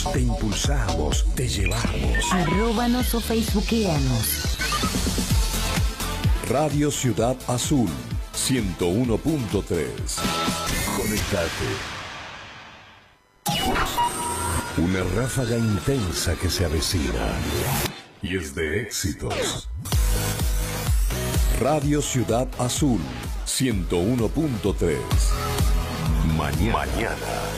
te impulsamos, te llevamos. Arróbanos o facebookeanos. Radio Ciudad Azul 101.3. Conectate. Una ráfaga intensa que se avecina y es de éxitos. Radio Ciudad Azul 101.3. Mañana.